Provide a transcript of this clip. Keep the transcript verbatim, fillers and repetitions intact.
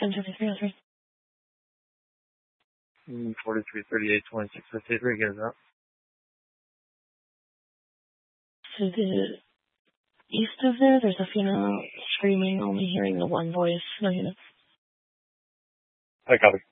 seven seventy-three oh three. Mm, forty-three thirty-eight twenty-six fifty-three, get it up. To the east of there, there's a funeral screaming, only hearing the one voice. No units. I copy.